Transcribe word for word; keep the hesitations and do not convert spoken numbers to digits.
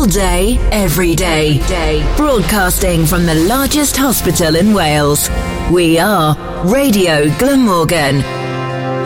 All day, every day. Broadcasting from the largest hospital in Wales. We are Radio Glamorgan.